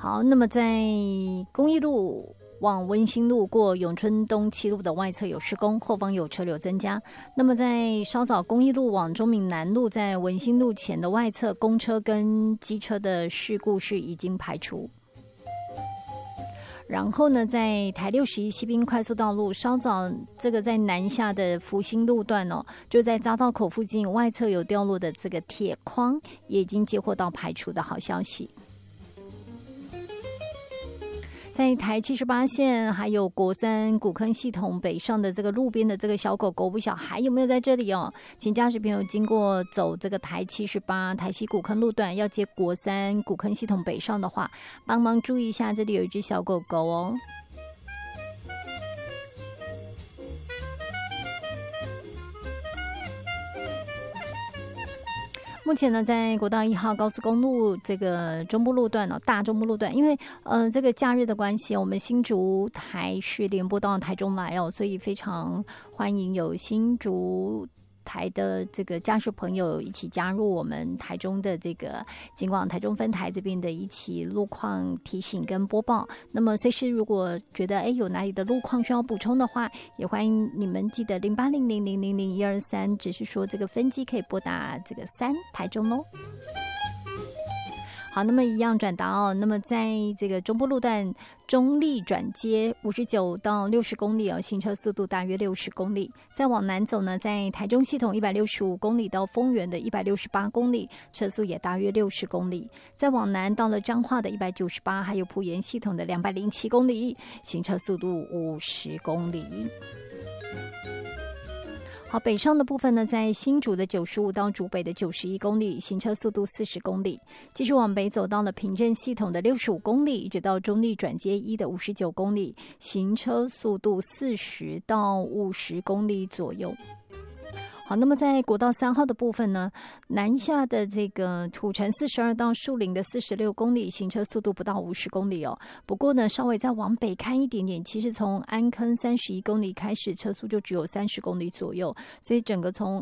好，那么在公益路往文心路过永春东七路的外侧有施工，后方有车流增加。那么在稍早公益路往中闽南路在文心路前的外侧，公车跟机车的事故是已经排除。然后呢，在台61西滨快速道路稍早这个在南下的福兴路段哦，就在匝道口附近外侧有掉落的这个铁框，也已经接获到排除的好消息。在台78线还有国三古坑系统北上的这个路边的这个小狗狗，不晓还有没有在这里哦？请驾驶朋友经过走这个台78台西古坑路段要接国三古坑系统北上的话，帮忙注意一下，这里有一只小狗狗哦。目前呢，在国道1号高速公路这个中部路段大中部路段，因为这个假日的关系，我们新竹台是联播到台中来哦，所以非常欢迎有新竹台的这个家属朋友一起加入我们台中的这个警广台中分台这边的一起路况提醒跟播报。那么随时如果觉得有哪里的路况需要补充的话，也欢迎你们记得0800000123，只是说这个分机可以拨打这个3台中咯。好，那么一样转达哦。那么在这个中部路段中立转接59到60公里哦，行车速度大约60公里。再往南走呢，在台中系统165公里到丰原的168公里，车速也大约60公里。再往南到了彰化的198，还有埔盐系统的207公里，行车速度50公里。好，北上的部分呢，在新竹的95到竹北的91公里，行车速度40公里。继续往北走到了平镇系统的65公里，一直到中立转接1的59公里，行车速度40到50公里左右。好，那么在国道3号的部分呢，南下的这个土城42到树林的46公里，行车速度不到50公里哦。不过呢，稍微再往北开一点点，其实从安坑31公里开始，车速就只有30公里左右，所以整个从